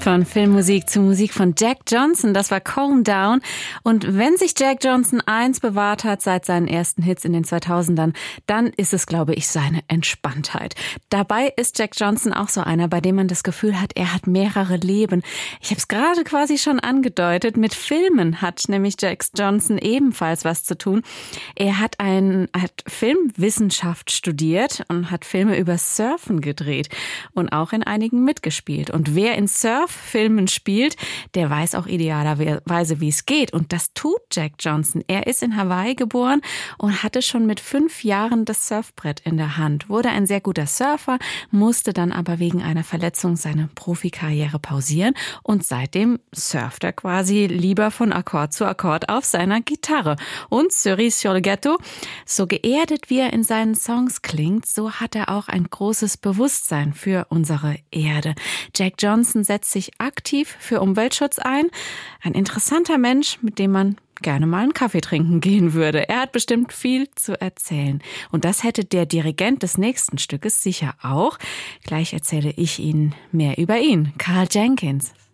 Von Filmmusik zu Musik von Jack Johnson, das war Calm Down. Und wenn sich Jack Johnson eins bewahrt hat seit seinen ersten Hits in den 2000ern, dann ist es, glaube ich, seine Entspanntheit. Dabei ist Jack Johnson auch so einer, bei dem man das Gefühl hat, er hat mehrere Leben. Ich habe es gerade quasi schon angedeutet, mit Filmen hat nämlich Jack Johnson ebenfalls was zu tun. Er hat Filmwissenschaft studiert und hat Filme über Surfen gedreht und auch in einigen mitgespielt. Und wer in Surffilmen spielt, der weiß auch idealerweise, wie es geht. Und das tut Jack Johnson. Er ist in Hawaii geboren und hatte schon mit 5 Jahren das Surfbrett in der Hand. Wurde ein sehr guter Surfer, musste dann aber wegen einer Verletzung seine Profikarriere pausieren. Und seitdem surft er quasi lieber von Akkord zu Akkord auf seiner Gitarre. Und Cerise sur le gâteau, so geerdet wie er in seinen Songs klingt, so hat er auch ein großes Bewusstsein für unsere Erde. Jack Johnson setzt sich aktiv für Umweltschutz ein. Ein interessanter Mensch, mit dem man gerne mal einen Kaffee trinken gehen würde. Er hat bestimmt viel zu erzählen. Und das hätte der Dirigent des nächsten Stückes sicher auch. Gleich erzähle ich Ihnen mehr über ihn. Karl Jenkins.